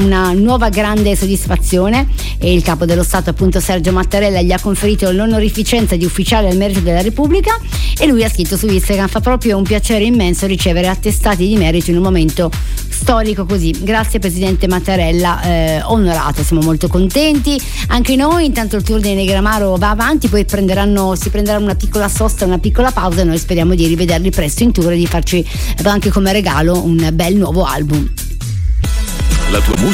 una nuova grande soddisfazione, e il capo dello Stato, appunto Sergio Mattarella, gli ha conferito l'onorificenza di ufficiale al merito della Repubblica, e lui ha scritto su Instagram: fa proprio un piacere immenso ricevere attestati di merito in un momento storico così. Grazie Presidente Mattarella, onorato, siamo molto contenti anche noi. Intanto il tour dei Negramaro va avanti, poi si prenderanno una piccola sosta, una piccola pausa, e noi speriamo di rivederli presto in tour e di farci anche come regalo un bel nuovo album. La tua musica